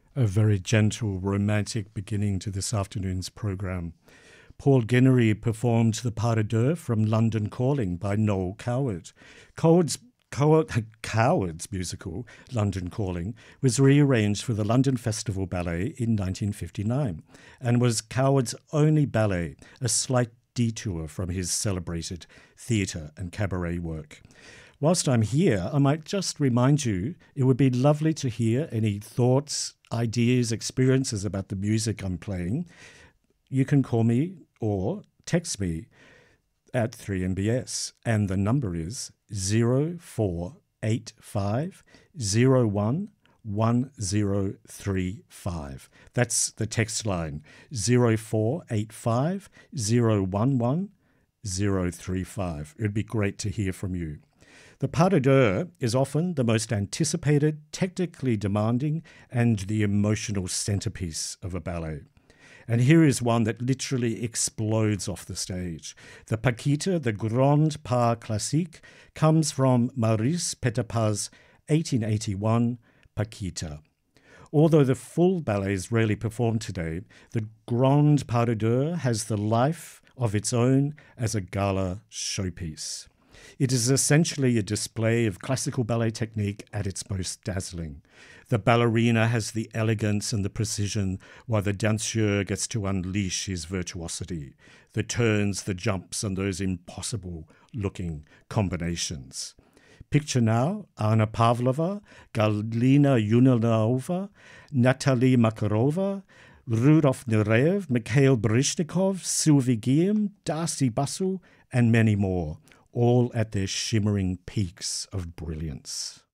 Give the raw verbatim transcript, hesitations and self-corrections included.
A very gentle, romantic beginning to this afternoon's programme. Paul Guinery performed the Pas de Deux from London Calling by Noel Coward. Coward's, Coward, Coward's musical, London Calling, was rearranged for the London Festival Ballet in nineteen fifty-nine and was Coward's only ballet, a slight detour from his celebrated theatre and cabaret work. Whilst I'm here, I might just remind you it would be lovely to hear any thoughts, ideas, experiences about the music I'm playing. You can call me or text me at three M B S, and the number is zero four eight five zero one one zero three five. That's the text line, zero four eight five zero one one zero three five. It would be great to hear from you. The Pas de Deux is often the most anticipated, technically demanding, and the emotional centerpiece of a ballet. And here is one that literally explodes off the stage. The Paquita, the Grand Pas Classique, comes from Maurice Petipa's eighteen eighty-one Paquita. Although the full ballet is rarely performed today, the Grand Pas de Deux has the life of its own as a gala showpiece. It is essentially a display of classical ballet technique at its most dazzling. The ballerina has the elegance and the precision, while the danseur gets to unleash his virtuosity, the turns, the jumps, and those impossible-looking combinations. Picture now Anna Pavlova, Galina Yulianova, Natalie Makarova, Rudolf Nureyev, Mikhail Baryshnikov, Sylvie Guillaume, Darcy Bussell, and many more, all at their shimmering peaks of brilliance.